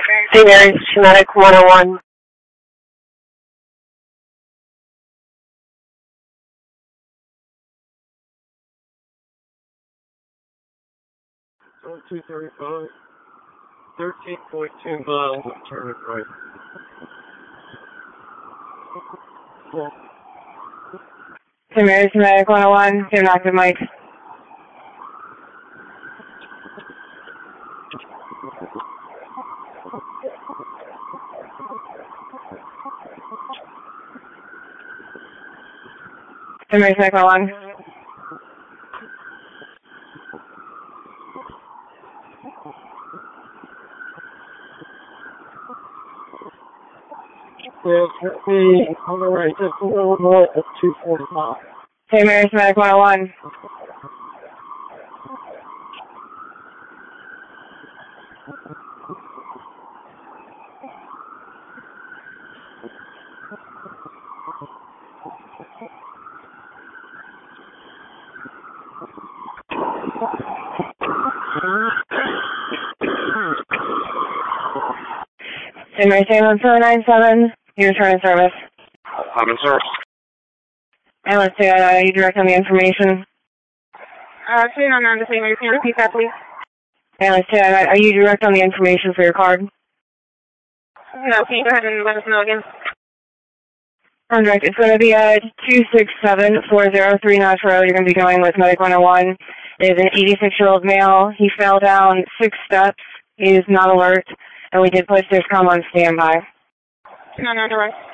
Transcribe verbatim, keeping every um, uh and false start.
Saint Mary's Medic one oh one. two thirty-five, thirteen point two miles, turn it right. Yeah. Saint Mary's Medic one oh one, get an active mic. Saint Mary's Medic one oh one. Yeah, me on the right, just a little more at two forty-five. Saint Mary's Medic one oh one. Saint Mary's Ambulance four nine seven, you return to service. I'm in service. Ambulance two, uh, you direct on the information. Uh, two nine nine to Saint Mary's, can you repeat that, please? Ambulance two, uh, are you direct on the information for your card? No, can you go ahead and let us know again? I'm direct. It's going to be at two six seven four zero three Notch Road. You're going to be going with Medic one oh one. It is an eighty-six-year-old male. He fell down six steps. He is not alert, and we did put Discom on standby. No, no, direct.